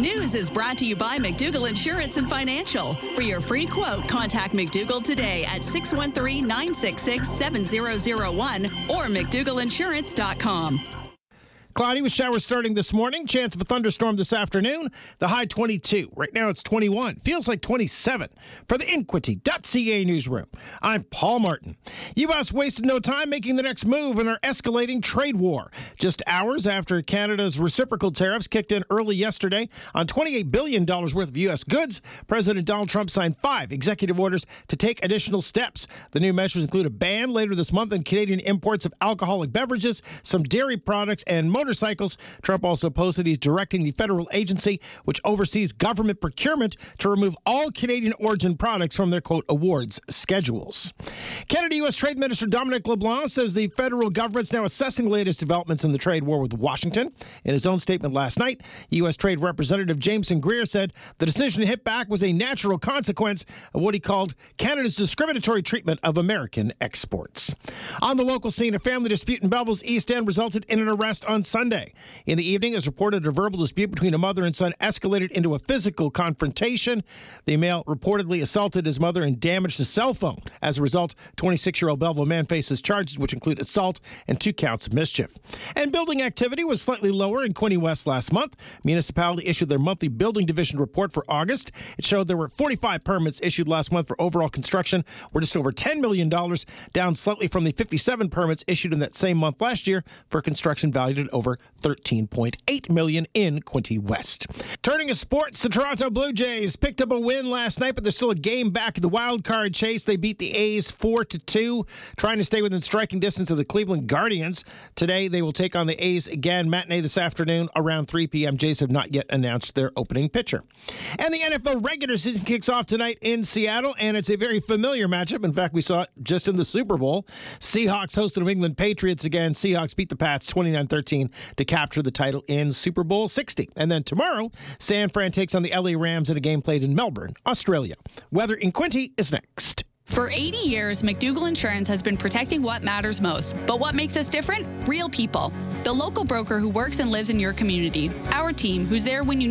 News is brought to you by McDougall Insurance and Financial. For your free quote, contact McDougall today at 613-966-7001 or McDougallinsurance.com. Cloudy with showers starting this morning. Chance of a thunderstorm this afternoon. The high 22. Right now it's 21. Feels like 27. For the Inquity.ca newsroom, I'm Paul Martin. U.S. wasted no time making the next move in our escalating trade war. Just hours after Canada's reciprocal tariffs kicked in early yesterday on $28 billion worth of U.S. goods, President Donald Trump signed 5 executive orders to take additional steps. The new measures include a ban later this month on Canadian imports of alcoholic beverages, some dairy products, and motorcycles. Trump also posted he's directing the federal agency, which oversees government procurement, to remove all Canadian origin products from their, quote, awards schedules. Canada-U.S. Trade Minister Dominic LeBlanc says the federal government's now assessing the latest developments in the trade war with Washington. In his own statement last night, U.S. Trade Representative Jameson Greer said the decision to hit back was a natural consequence of what he called Canada's discriminatory treatment of American exports. On the local scene, a family dispute in Belleville's East End resulted in an arrest on Sunday. In the evening, as reported, a verbal dispute between a mother and son escalated into a physical confrontation. The male reportedly assaulted his mother and damaged his cell phone. As a result, 26-year-old Belleville man faces charges which include assault and 2 counts of mischief. And building activity was slightly lower in Quinte West last month. Municipality issued their monthly building division report for August. It showed there were 45 permits issued last month for overall construction, or just over $10 million, down slightly from the 57 permits issued in that same month last year for construction valued at over $13.8 million in Quinte West. Turning to sports, the Toronto Blue Jays picked up a win last night, but there's still a game back in the wild card chase. They beat the A's 4-2, trying to stay within striking distance of the Cleveland Guardians. Today, they will take on the A's again. Matinee this afternoon around 3 p.m. Jays have not yet announced their opening pitcher. And the NFL regular season kicks off tonight in Seattle, and it's a very familiar matchup. In fact, we saw it just in the Super Bowl. Seahawks host the New England Patriots again. Seahawks beat the Pats 29-13 to capture the title in Super Bowl 60. And then tomorrow, San Fran takes on the LA Rams in a game played in Melbourne, Australia. Weather in Quinte is next. For 80 years, McDougall Insurance has been protecting what matters most. But what makes us different? Real people. The local broker who works and lives in your community. Our team, who's there when you need